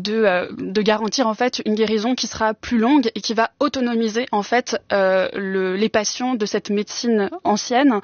de garantir en fait une guérison qui sera plus longue et qui va autonomiser en fait les patients de cette médecine ancienne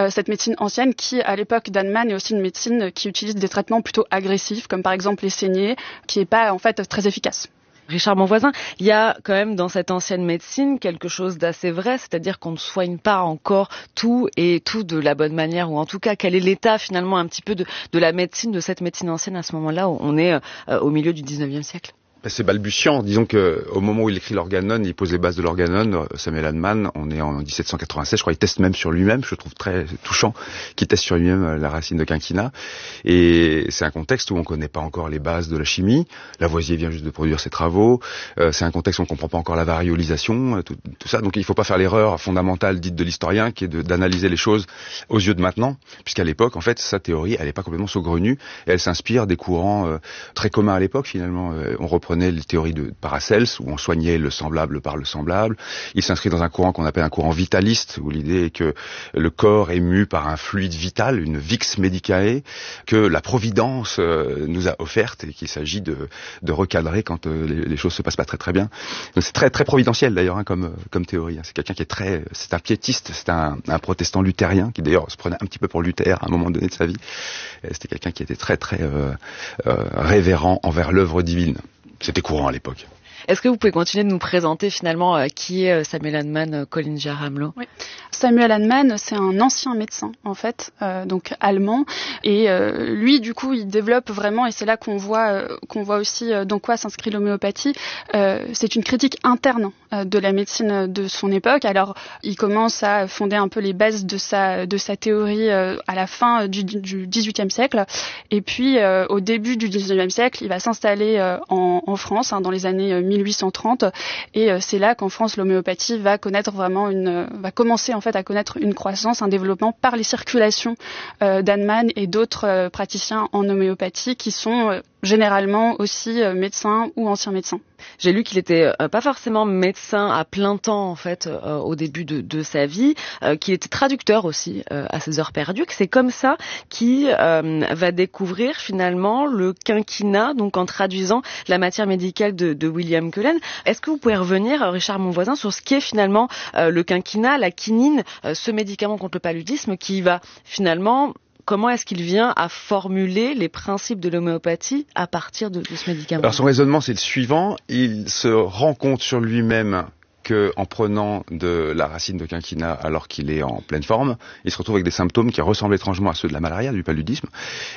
qui à l'époque d'Hahnemann est aussi une médecine qui utilise des traitements plutôt agressifs comme par exemple les saignées, qui est pas en fait très efficace. Richard Bonvoisin, il y a quand même dans cette ancienne médecine quelque chose d'assez vrai, c'est-à-dire qu'on ne soigne pas encore tout de la bonne manière, ou en tout cas quel est l'état finalement un petit peu de la médecine, de cette médecine ancienne à ce moment-là où on est au milieu du 19e siècle. C'est balbutiant. Disons que au moment où il écrit l'Organon, il pose les bases de l'Organon. Samuel Hahnemann, on est en 1796, je crois, il teste même sur lui-même. Je trouve très touchant qu'il teste sur lui-même la racine de quinquina. Et c'est un contexte où on connaît pas encore les bases de la chimie. Lavoisier vient juste de produire ses travaux. C'est un contexte où on comprend pas encore la variolisation, tout ça. Donc il faut pas faire l'erreur fondamentale dite de l'historien, qui est d'analyser les choses aux yeux de maintenant, puisqu'à l'époque, en fait, sa théorie, elle est pas complètement saugrenue et elle s'inspire des courants très communs à l'époque. Finalement, on reprend les théories de Paracels, où on soignait le semblable par le semblable. Il s'inscrit dans un courant qu'on appelle un courant vitaliste, où l'idée est que le corps est mu par un fluide vital, une vix medicae, que la providence nous a offerte et qu'il s'agit de recadrer quand les choses se passent pas très très bien. Donc c'est très très providentiel d'ailleurs comme théorie. C'est quelqu'un qui est c'est un piétiste, c'est un protestant luthérien qui d'ailleurs se prenait un petit peu pour Luther à un moment donné de sa vie. C'était quelqu'un qui était très très révérend envers l'œuvre divine. C'était courant à l'époque. Est-ce que vous pouvez continuer de nous présenter finalement qui est Samuel Hahnemann, Colline Girard-Hamelot ? Oui. Samuel Hahnemann, c'est un ancien médecin en fait, donc allemand, et lui du coup il développe vraiment, et c'est là qu'on voit aussi dans quoi s'inscrit l'homéopathie. C'est une critique interne de la médecine de son époque. Alors il commence à fonder un peu les bases de sa théorie à la fin du XVIIIe siècle, et puis au début du XIXe siècle il va s'installer en France dans les années 1830, et c'est là qu'en France l'homéopathie va commencer en fait à connaître une croissance, un développement par les circulations d'Hahnemann et d'autres praticiens en homéopathie qui sont généralement aussi médecins ou anciens médecins. J'ai lu qu'il était pas forcément médecin à plein temps en fait au début de sa vie, qu'il était traducteur aussi à ses heures perdues, que c'est comme ça qu'il va découvrir finalement le quinquina, donc en traduisant la matière médicale de William Cullen. Est-ce que vous pouvez revenir, Richard Bonvoisin, sur ce qu'est finalement le quinquina, la quinine, ce médicament contre le paludisme qui va finalement... Comment est-ce qu'il vient à formuler les principes de l'homéopathie à partir de ce médicament ? Alors son raisonnement, c'est le suivant. Il se rend compte sur lui-même qu'en prenant de la racine de quinquina alors qu'il est en pleine forme, il se retrouve avec des symptômes qui ressemblent étrangement à ceux de la malaria, du paludisme.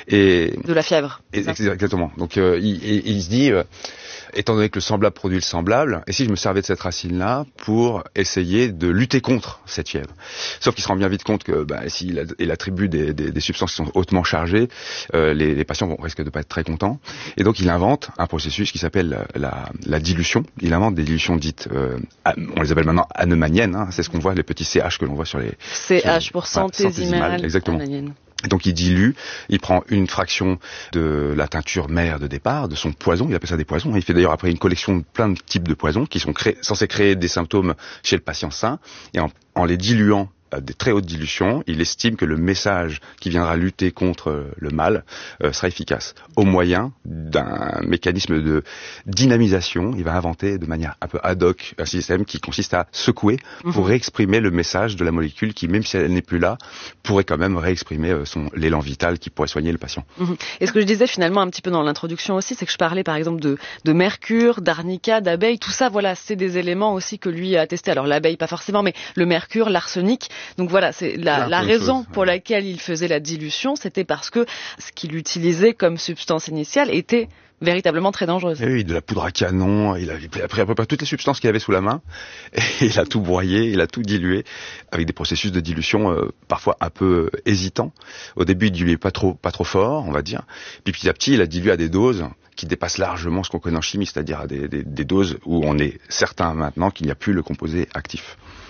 Et de la fièvre. Exactement. Donc il se dit... étant donné que le semblable produit le semblable, et si je me servais de cette racine-là pour essayer de lutter contre cette fièvre. Sauf qu'il se rend bien vite compte que s'il attribue des substances qui sont hautement chargées, les patients risquent de pas être très contents. Et donc il invente un processus qui s'appelle la dilution. Il invente des dilutions dites, on les appelle maintenant hahnemanniennes, c'est ce qu'on voit, les petits CH que l'on voit sur les... CH pour centésimales. Exactement. Donc il dilue, il prend une fraction de la teinture mère de départ, de son poison, il appelle ça des poisons. Il fait d'ailleurs après une collection de plein de types de poisons qui sont censés créer des symptômes chez le patient sain. Et en les diluant à des très hautes dilutions, il estime que le message qui viendra lutter contre le mal sera efficace. Au moyen d'un mécanisme de dynamisation, il va inventer de manière un peu ad hoc un système qui consiste à secouer pour réexprimer le message de la molécule qui, même si elle n'est plus là, pourrait quand même réexprimer l'élan vital qui pourrait soigner le patient. Et ce que je disais finalement un petit peu dans l'introduction aussi, c'est que je parlais par exemple de mercure, d'arnica, d'abeille, tout ça, voilà, c'est des éléments aussi que lui a testé. Alors l'abeille pas forcément, mais le mercure, l'arsenic. Donc voilà, c'est la raison pour laquelle il faisait la dilution, c'était parce que ce qu'il utilisait comme substance initiale était véritablement très dangereuse. Et oui, de la poudre à canon, il a pris à peu près toutes les substances qu'il avait sous la main, et il a tout broyé, il a tout dilué, avec des processus de dilution parfois un peu hésitants. Au début, il diluait pas trop fort, on va dire, puis petit à petit, il a dilué à des doses qui dépassent largement ce qu'on connaît en chimie, c'est-à-dire à des doses où on est certain maintenant qu'il n'y a plus le composé actif.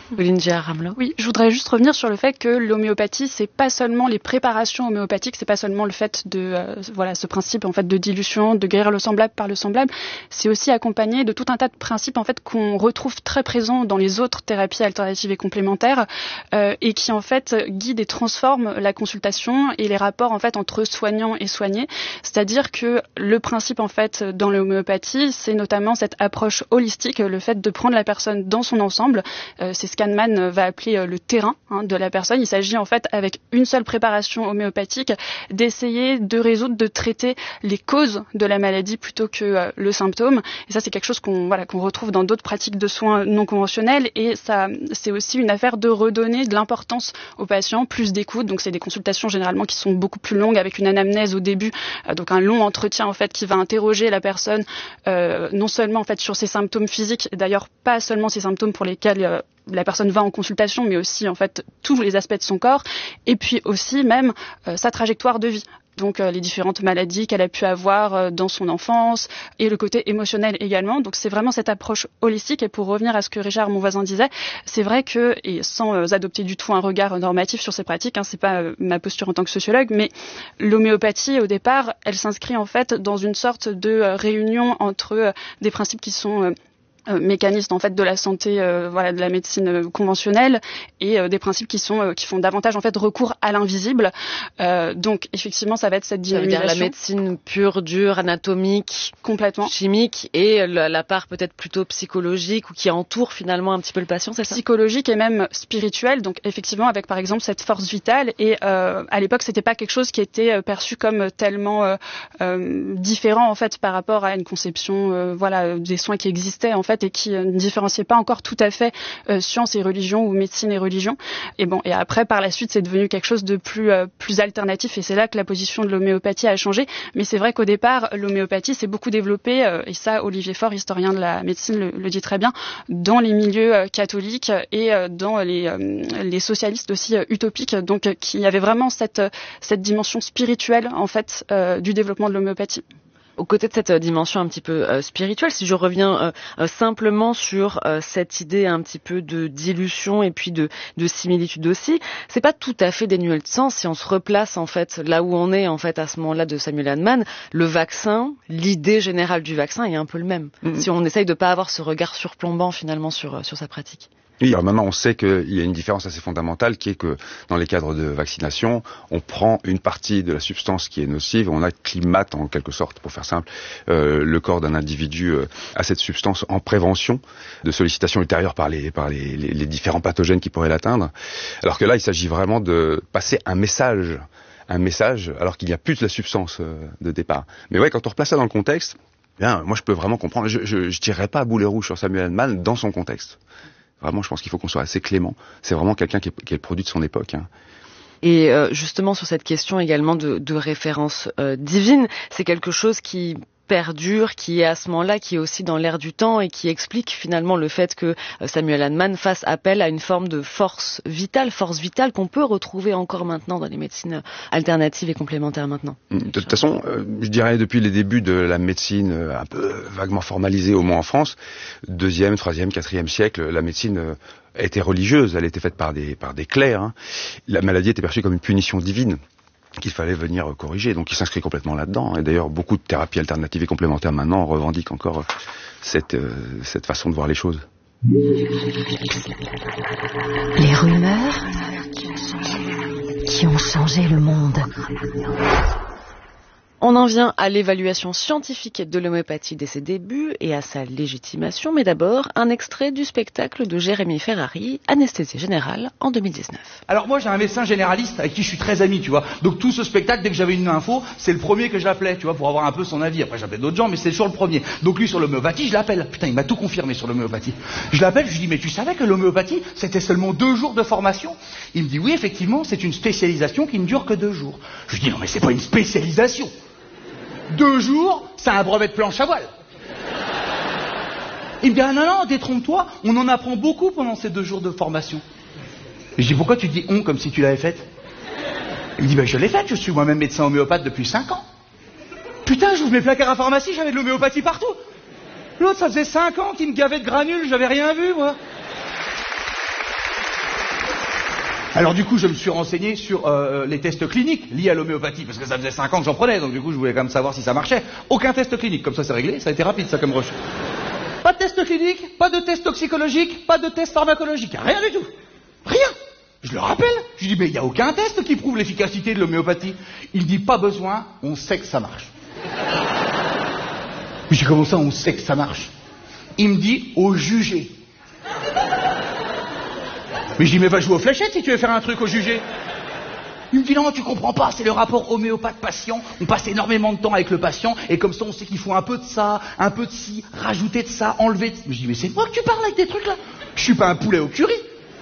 Olivia Ramelot. Oui, je voudrais juste revenir sur le fait que l'homéopathie, c'est pas seulement les préparations homéopathiques, c'est pas seulement le fait de ce principe en fait de dilution, de guérir le semblable par le semblable, c'est aussi accompagné de tout un tas de principes en fait qu'on retrouve très présents dans les autres thérapies alternatives et complémentaires et qui en fait guident et transforment la consultation et les rapports en fait entre soignants et soignés. C'est-à-dire que le principe en fait dans l'homéopathie, c'est notamment cette approche holistique, le fait de prendre la personne dans son ensemble. C'est ce qu'Hahnemann va appeler le terrain de la personne. Il s'agit en fait, avec une seule préparation homéopathique, d'essayer de résoudre, de traiter les causes de la maladie plutôt que le symptôme. Et ça, c'est quelque chose qu'on retrouve dans d'autres pratiques de soins non conventionnels. Et ça, c'est aussi une affaire de redonner de l'importance aux patients, plus d'écoute. Donc, c'est des consultations généralement qui sont beaucoup plus longues, avec une anamnèse au début, donc un long entretien en fait qui va interroger la personne non seulement en fait sur ses symptômes physiques, d'ailleurs pas seulement ces symptômes pour lesquels la personne va en consultation, mais aussi en fait tous les aspects de son corps, et puis aussi même sa trajectoire de vie. Donc les différentes maladies qu'elle a pu avoir dans son enfance et le côté émotionnel également. Donc c'est vraiment cette approche holistique. Et pour revenir à ce que Richard, mon voisin, disait, c'est vrai que, et sans adopter du tout un regard normatif sur ces pratiques, c'est pas ma posture en tant que sociologue, mais l'homéopathie au départ, elle s'inscrit en fait dans une sorte de réunion entre des principes qui sont mécanisme en fait de la santé, de la médecine conventionnelle, et des principes qui font davantage en fait recours à l'invisible. Donc effectivement, ça va être cette dynamisation. Ça veut dire la médecine pure, dure, anatomique, complètement chimique, et la part peut-être plutôt psychologique ou qui entoure finalement un petit peu le patient, c'est ça ? Psychologique et même spirituelle. Donc effectivement, avec par exemple cette force vitale. Et à l'époque, c'était pas quelque chose qui était perçu comme tellement différent en fait par rapport à une conception des soins qui existaient en fait, et qui ne différenciait pas encore tout à fait science et religion ou médecine et religion. Et après, par la suite, c'est devenu quelque chose de plus alternatif, et c'est là que la position de l'homéopathie a changé. Mais c'est vrai qu'au départ, l'homéopathie s'est beaucoup développée, et ça, Olivier Faure, historien de la médecine, le dit très bien, dans les milieux catholiques et dans les socialistes aussi utopiques, donc qui avaient vraiment cette dimension spirituelle en fait du développement de l'homéopathie. Aux côtés de cette dimension un petit peu spirituelle, si je reviens simplement sur cette idée un petit peu de dilution et puis de similitude aussi, c'est pas tout à fait dénué de sens si on se replace en fait là où on est en fait à ce moment-là de Samuel Hahnemann. Le vaccin, l'idée générale du vaccin est un peu le même. Si on essaye de pas avoir ce regard surplombant finalement sur sa pratique. Oui, alors maintenant on sait qu'il y a une différence assez fondamentale qui est que dans les cadres de vaccination, on prend une partie de la substance qui est nocive, on acclimate en quelque sorte, pour faire simple, le corps d'un individu à cette substance en prévention de sollicitation ultérieure par les différents pathogènes qui pourraient l'atteindre. Alors que là, il s'agit vraiment de passer un message alors qu'il n'y a plus de la substance de départ. Mais ouais, quand on replace ça dans le contexte, bien, moi je peux vraiment comprendre, je tirerais pas à boulet rouge sur Samuel Hahnemann dans son contexte. Vraiment, je pense qu'il faut qu'on soit assez clément. C'est vraiment quelqu'un qui est le produit de son époque. Et justement, sur cette question également de référence divine, c'est quelque chose qui perdure, qui est à ce moment-là, qui est aussi dans l'air du temps et qui explique finalement le fait que Samuel Hahnemann fasse appel à une forme de force vitale qu'on peut retrouver encore maintenant dans les médecines alternatives et complémentaires maintenant. De toute façon, je dirais depuis les débuts de la médecine un peu vaguement formalisée, au moins en France, 2e, 3e, 4e siècle, la médecine était religieuse, elle était faite par des clercs. La maladie était perçue comme une punition divine qu'il fallait venir corriger. Donc il s'inscrit complètement là-dedans. Et d'ailleurs, beaucoup de thérapies alternatives et complémentaires maintenant revendiquent encore cette façon de voir les choses. Les rumeurs qui ont changé le monde. On en vient à l'évaluation scientifique de l'homéopathie dès ses débuts et à sa légitimation, mais d'abord un extrait du spectacle de Jérémy Ferrari, Anesthésie générale, en 2019. Alors moi j'ai un médecin généraliste avec qui je suis très ami, tu vois. Donc tout ce spectacle, dès que j'avais une info, c'est le premier que j'appelais, tu vois, pour avoir un peu son avis. Après j'appelais d'autres gens, mais c'est toujours le premier. Donc lui sur l'homéopathie, je l'appelle. Putain, il m'a tout confirmé sur l'homéopathie. Je l'appelle, je lui dis, mais tu savais que l'homéopathie, c'était seulement 2 jours de formation? Il me dit, oui, effectivement, c'est une spécialisation qui ne dure que 2 jours. Je lui dis, non mais c'est pas une spécialisation. 2 jours, c'est un brevet de planche à voile. Il me dit, ah non, détrompe-toi, on en apprend beaucoup pendant ces 2 jours de formation. Et je dis, pourquoi tu dis on comme si tu l'avais faite? Il me dit, je l'ai faite, je suis moi-même médecin homéopathe depuis 5 ans. Putain, j'ouvre mes placards à pharmacie, j'avais de l'homéopathie partout. L'autre, ça faisait 5 ans qu'il me gavait de granules, j'avais rien vu, moi. Alors du coup, je me suis renseigné sur les tests cliniques liés à l'homéopathie, parce que ça faisait 5 ans que j'en prenais, donc du coup, je voulais quand même savoir si ça marchait. Aucun test clinique, comme ça c'est réglé, ça a été rapide ça comme recherche. Pas de test clinique, pas de test toxicologique, pas de test pharmacologique, rien du tout. Rien. Je le rappelle, je lui dis, mais il n'y a aucun test qui prouve l'efficacité de l'homéopathie. Il dit, pas besoin, on sait que ça marche. Mais j'ai comment ça, on sait que ça marche? Il me dit, au jugé. Mais je dis, mais va jouer aux fléchettes si tu veux faire un truc au jugé. Il me dit, non, tu comprends pas, c'est le rapport homéopathe-patient. On passe énormément de temps avec le patient, et comme ça, on sait qu'il faut un peu de ça, un peu de ci, rajouter de ça, enlever de... Mais je dis, mais c'est moi que tu parles avec des trucs là? Je suis pas un poulet au curry.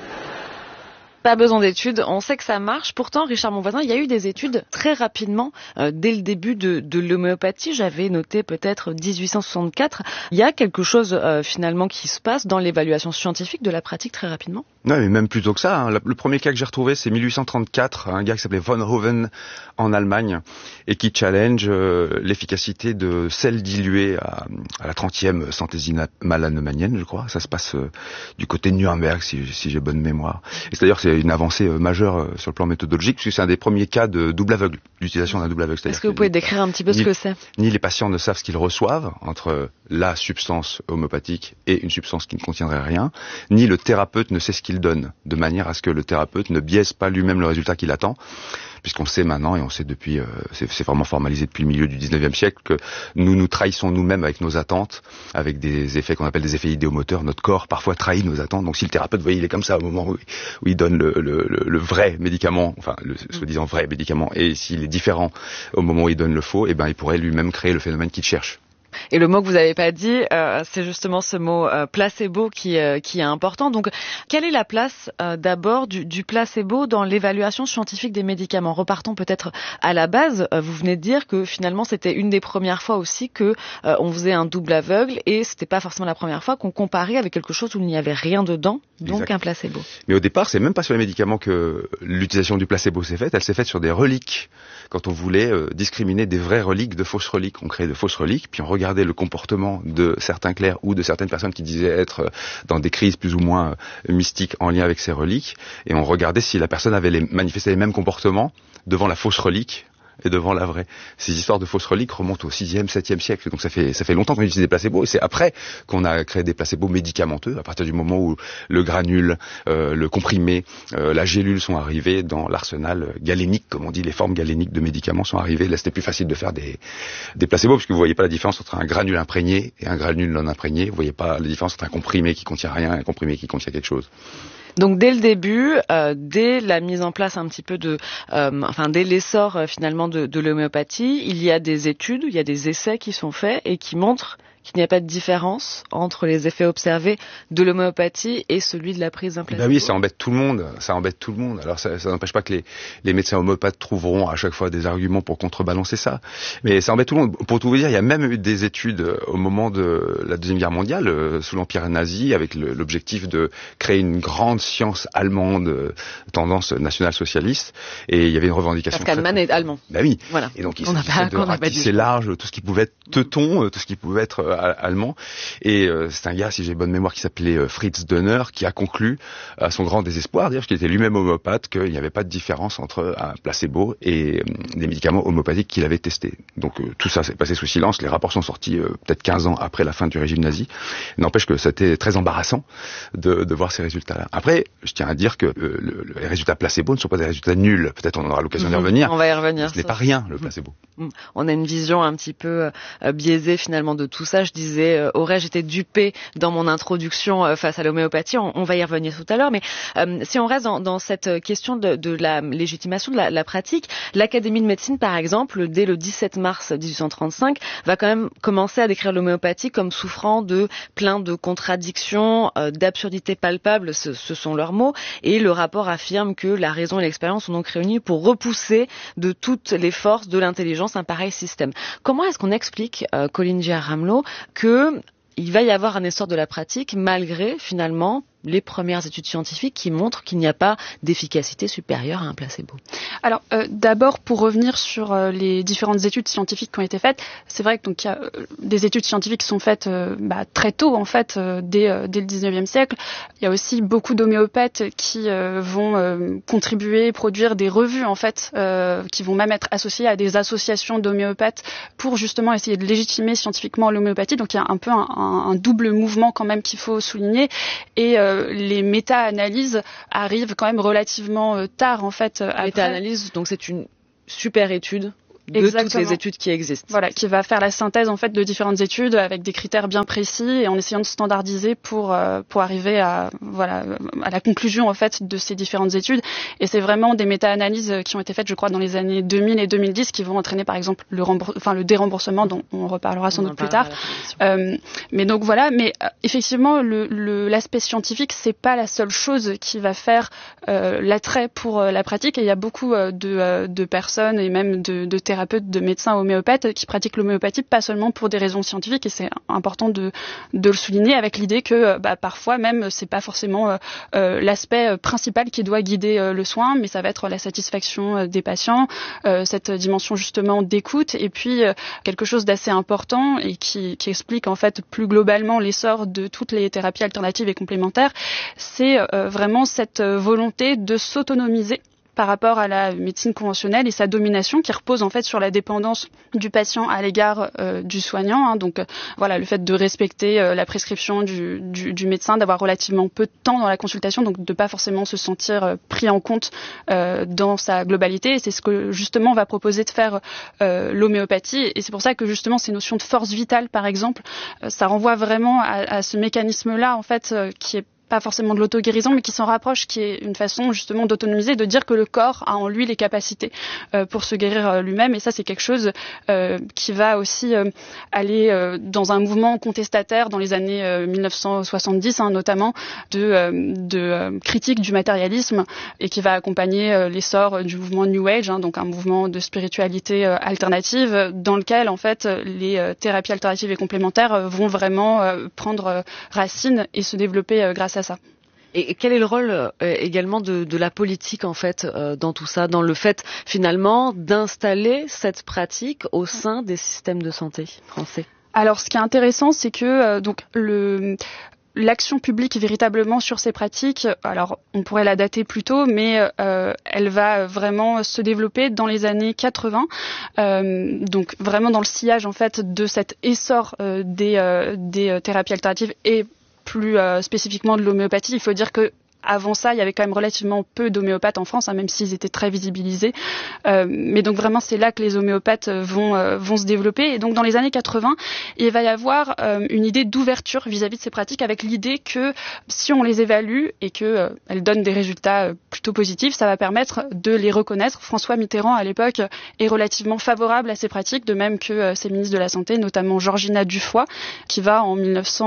Pas besoin d'études, on sait que ça marche. Pourtant, Richard Monvoisin, il y a eu des études très rapidement, dès le début de l'homéopathie. J'avais noté peut-être 1864. Il y a quelque chose finalement qui se passe dans l'évaluation scientifique de la pratique très rapidement. Non, mais même plus tôt que ça. Hein. Le premier cas que j'ai retrouvé, c'est 1834, un gars qui s'appelait von Hoven en Allemagne et qui challenge l'efficacité de sel dilué à la 30e centésime malanoïenne, je crois. Ça se passe du côté de Nuremberg, si j'ai bonne mémoire. Et c'est-à-dire c'est une avancée majeure sur le plan méthodologique, puisque c'est un des premiers cas de double aveugle, l'utilisation d'un double aveugle. Est-ce que vous pouvez décrire un petit peu ce que c'est? Ni les patients ne savent ce qu'ils reçoivent entre la substance homéopathique et une substance qui ne contiendrait rien, ni le thérapeute ne sait ce qu'il donne, de manière à ce que le thérapeute ne biaise pas lui-même le résultat qu'il attend, puisqu'on sait maintenant, et on sait depuis, c'est vraiment formalisé depuis le milieu du 19e siècle, que nous trahissons nous-mêmes avec nos attentes, avec des effets qu'on appelle des effets idéomoteurs. Notre corps parfois trahit nos attentes. Donc si le thérapeute, vous voyez, il est comme ça au moment où il donne le vrai médicament, enfin le soi-disant vrai médicament, et s'il est différent au moment où il donne le faux, eh ben il pourrait lui-même créer le phénomène qu'il cherche. Et le mot que vous n'avez pas dit, c'est justement ce mot placebo qui est important. Donc, quelle est la place d'abord du placebo dans l'évaluation scientifique des médicaments? Repartons peut-être à la base. Vous venez de dire que finalement, c'était une des premières fois aussi que on faisait un double aveugle, et c'était pas forcément la première fois qu'on comparait avec quelque chose où il n'y avait rien dedans, donc exact. Un placebo. Mais au départ, c'est même pas sur les médicaments que l'utilisation du placebo s'est faite. Elle s'est faite sur des reliques. Quand on voulait discriminer des vraies reliques de fausses reliques, on créait de fausses reliques, puis on regardait le comportement de certains clercs ou de certaines personnes qui disaient être dans des crises plus ou moins mystiques en lien avec ces reliques, et on regardait si la personne avait manifesté les mêmes comportements devant la fausse relique et devant la vraie. Ces histoires de fausses reliques remontent au 6e, 7e siècle, donc ça fait longtemps qu'on utilise des placebos, et c'est après qu'on a créé des placebos médicamenteux, à partir du moment où le granule, le comprimé, la gélule sont arrivés dans l'arsenal galénique, comme on dit, les formes galéniques de médicaments sont arrivées. Là, c'était plus facile de faire des placebos, parce que vous voyez pas la différence entre un granule imprégné et un granule non imprégné, vous voyez pas la différence entre un comprimé qui contient rien et un comprimé qui contient quelque chose. Donc dès le début, dès la mise en place un petit peu dès l'essor finalement de l'homéopathie, il y a des études, il y a des essais qui sont faits et qui montrent qu'il n'y a pas de différence entre les effets observés de l'homéopathie et celui de la prise d'un placebo. Ben oui, ça embête tout le monde. Alors ça n'empêche pas que les médecins homéopathes trouveront à chaque fois des arguments pour contrebalancer ça. Mais ça embête tout le monde. Pour tout vous dire, il y a même eu des études au moment de la Deuxième Guerre mondiale, sous l'Empire nazi, avec l'objectif de créer une grande science allemande, tendance nationale-socialiste. Et il y avait une revendication. Parce qu'Allemagne est allemand. Ben oui. Voilà. Et donc il s'agissait de ratisser large tout ce qui pouvait être teuton, tout ce qui pouvait être allemand, et c'est un gars, si j'ai bonne mémoire, qui s'appelait Fritz Dönner, qui a conclu à son grand désespoir, dire qu'il était lui-même homéopathe, qu'il n'y avait pas de différence entre un placebo et des médicaments homéopathiques qu'il avait testés. Donc tout ça s'est passé sous silence, les rapports sont sortis peut-être 15 ans après la fin du régime nazi. N'empêche que c'était très embarrassant de voir ces résultats-là. Après, je tiens à dire que les résultats placebo ne sont pas des résultats nuls. Peut-être on aura l'occasion d'y revenir. On va y revenir. Ce n'est pas rien, le placebo. On a une vision un petit peu biaisée finalement de tout ça. Je disais, aurais-je été dupé dans mon introduction face à l'homéopathie? On va y revenir tout à l'heure, mais si on reste dans cette question de la légitimation de la pratique, l'Académie de médecine, par exemple, dès le 17 mars 1835, va quand même commencer à décrire l'homéopathie comme souffrant de plein de contradictions, d'absurdités palpables, ce sont leurs mots, et le rapport affirme que la raison et l'expérience sont donc réunies pour repousser de toutes les forces de l'intelligence un pareil système. Comment est-ce qu'on explique, Colin J. Ramelot, que il va y avoir un essor de la pratique malgré finalement les premières études scientifiques qui montrent qu'il n'y a pas d'efficacité supérieure à un placebo? Alors, d'abord, pour revenir sur les différentes études scientifiques qui ont été faites, c'est vrai que donc il y a des études scientifiques qui sont faites très tôt, en fait, dès le 19e siècle. Il y a aussi beaucoup d'homéopathes qui vont contribuer, produire des revues, en fait, qui vont même être associées à des associations d'homéopathes pour justement essayer de légitimer scientifiquement l'homéopathie. Donc, il y a un peu un double mouvement quand même qu'il faut souligner. Et les méta-analyses arrivent quand même relativement tard, en fait. Méta-analyse, donc c'est une super étude de Exactement. toutes les études qui existent. Voilà, qui va faire la synthèse en fait de différentes études avec des critères bien précis et en essayant de standardiser pour arriver à la conclusion en fait de ces différentes études. Et c'est vraiment des méta-analyses qui ont été faites, je crois, dans les années 2000 et 2010 qui vont entraîner par exemple le déremboursement dont on reparlera sans doute plus tard. Mais donc voilà, effectivement l'aspect scientifique c'est pas la seule chose qui va faire l'attrait pour la pratique. Et il y a beaucoup de personnes et même de thérapeutes, de médecins homéopathes qui pratiquent l'homéopathie pas seulement pour des raisons scientifiques, et c'est important de le souligner, avec l'idée que parfois même c'est pas forcément l'aspect principal qui doit guider le soin, mais ça va être la satisfaction des patients, cette dimension justement d'écoute, et puis quelque chose d'assez important et qui explique en fait plus globalement l'essor de toutes les thérapies alternatives et complémentaires, c'est vraiment cette volonté de s'autonomiser par rapport à la médecine conventionnelle et sa domination qui repose en fait sur la dépendance du patient à l'égard du soignant. Donc voilà, le fait de respecter la prescription du médecin, d'avoir relativement peu de temps dans la consultation, donc de pas forcément se sentir pris en compte dans sa globalité. Et c'est ce que justement va proposer de faire l'homéopathie. Et c'est pour ça que justement ces notions de force vitale, par exemple, ça renvoie vraiment à ce mécanisme-là en fait qui est pas forcément de l'auto-guérison, mais qui s'en rapproche, qui est une façon justement d'autonomiser, de dire que le corps a en lui les capacités pour se guérir lui-même. Et ça, c'est quelque chose qui va aussi aller dans un mouvement contestataire dans les années 1970, notamment de critique du matérialisme, et qui va accompagner l'essor du mouvement New Age, donc un mouvement de spiritualité alternative, dans lequel en fait les thérapies alternatives et complémentaires vont vraiment prendre racine et se développer grâce à ça. Et quel est le rôle également de la politique en fait dans tout ça, dans le fait finalement d'installer cette pratique au sein des systèmes de santé français? Alors, ce qui est intéressant, c'est que l'action publique véritablement sur ces pratiques, alors on pourrait la dater plus tôt, mais elle va vraiment se développer dans les années 80, donc vraiment dans le sillage en fait de cet essor des thérapies alternatives et plus spécifiquement de l'homéopathie. Il faut dire que avant ça, il y avait quand même relativement peu d'homéopathes en France, même s'ils étaient très visibilisés. Mais donc vraiment, c'est là que les homéopathes vont se développer. Et donc dans les années 80, il va y avoir une idée d'ouverture vis-à-vis de ces pratiques, avec l'idée que si on les évalue et que elles donnent des résultats plutôt positifs, ça va permettre de les reconnaître. François Mitterrand, à l'époque, est relativement favorable à ces pratiques, de même que ses ministres de la Santé, notamment Georgina Dufoy, qui va en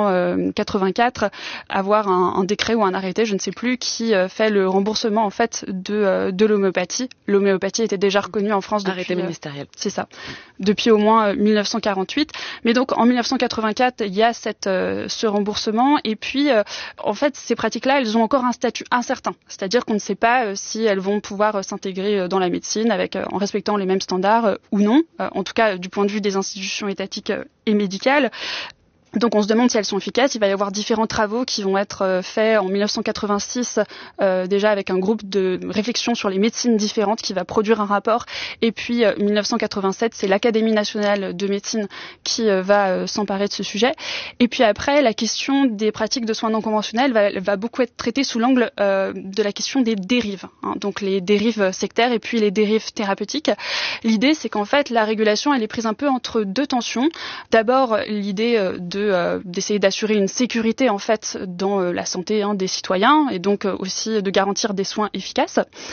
1984 avoir un décret ou un arrêté, je ne sais plus, qui fait le remboursement en fait de l'homéopathie. L'homéopathie était déjà reconnue en France depuis arrêté ministériel. C'est ça. Depuis au moins 1948. Mais donc en 1984, il y a ce remboursement, et puis en fait ces pratiques-là, elles ont encore un statut incertain. C'est-à-dire qu'on ne sait pas si elles vont pouvoir s'intégrer dans la médecine en respectant les mêmes standards ou non. En tout cas du point de vue des institutions étatiques et médicales. Donc on se demande si elles sont efficaces. Il va y avoir différents travaux qui vont être faits en 1986, déjà avec un groupe de réflexion sur les médecines différentes qui va produire un rapport. Et puis 1987, c'est l'Académie nationale de médecine qui va s'emparer de ce sujet. Et puis après, la question des pratiques de soins non conventionnels va beaucoup être traitée sous l'angle de la question des dérives. Donc les dérives sectaires et puis les dérives thérapeutiques. L'idée, c'est qu'en fait, la régulation, elle est prise un peu entre deux tensions. D'abord, l'idée d'essayer d'assurer une sécurité en fait dans la santé des citoyens, et donc aussi de garantir des soins efficaces.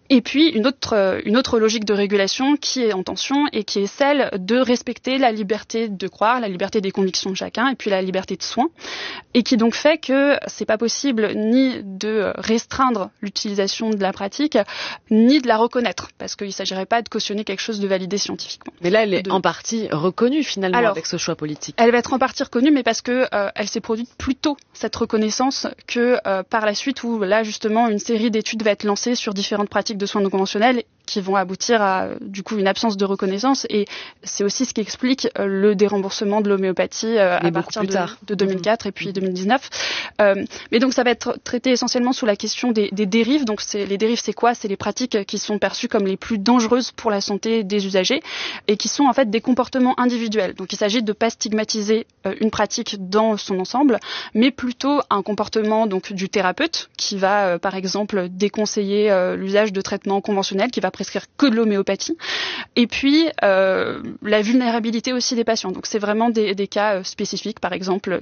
Et puis une autre logique de régulation qui est en tension et qui est celle de respecter la liberté de croire, la liberté des convictions de chacun et puis la liberté de soin, et qui donc fait que c'est pas possible ni de restreindre l'utilisation de la pratique ni de la reconnaître, parce qu'il s'agirait pas de cautionner quelque chose de validé scientifiquement. Mais là, elle est en partie reconnue finalement. Alors, avec ce choix politique. Elle va être en partie reconnue, mais parce que elle s'est produite plus tôt, cette reconnaissance, que par la suite, où là justement une série d'études va être lancée sur différentes pratiques de soins non conventionnels qui vont aboutir à du coup une absence de reconnaissance, et c'est aussi ce qui explique le déremboursement de l'homéopathie à partir de 2004 et puis 2019. Mais donc ça va être traité essentiellement sous la question des dérives. Donc les dérives, c'est quoi ? C'est les pratiques qui sont perçues comme les plus dangereuses pour la santé des usagers et qui sont en fait des comportements individuels. Donc il s'agit de ne pas stigmatiser une pratique dans son ensemble, mais plutôt un comportement donc du thérapeute qui va par exemple déconseiller l'usage de traitements conventionnels, qui va prescrire que de l'homéopathie, et puis la vulnérabilité aussi des patients. Donc c'est vraiment des cas spécifiques, par exemple